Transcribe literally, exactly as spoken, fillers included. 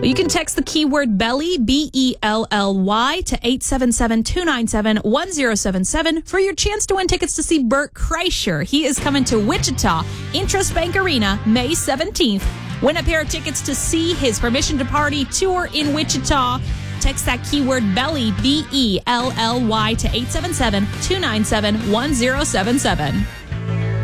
Well, you can text the keyword Belly, B E L L Y, to eight seven seven, two nine seven, one zero seven seven for your chance to win tickets to see Bert Kreischer. He is coming to Wichita, Intrust Bank Arena, May seventeenth. Win a pair of tickets to see his Permission to Party tour in Wichita. Text that keyword Belly, B E L L Y, to eight seven seven, two nine seven, one zero seven seven.